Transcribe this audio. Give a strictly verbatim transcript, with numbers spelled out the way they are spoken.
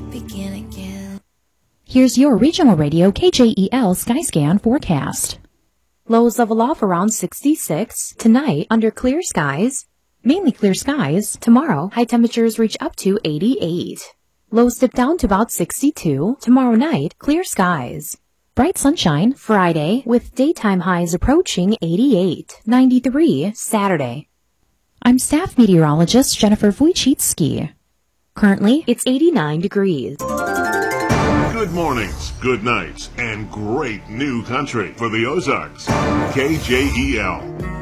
begin again. Here's your regional radio K J E L Skyscan forecast. Lows level off around sixty-six. Tonight, under clear skies. Mainly clear skies. Tomorrow, high temperatures reach up to eighty-eight. Lows dip down to about sixty-two. Tomorrow night, clear skies. Bright sunshine Friday with daytime highs approaching eighty-eight. ninety-three Saturday. I'm staff meteorologist Jennifer Wojcicki. Currently, it's eighty-nine degrees. Good mornings, good nights, and great new country for the Ozarks. K J E L.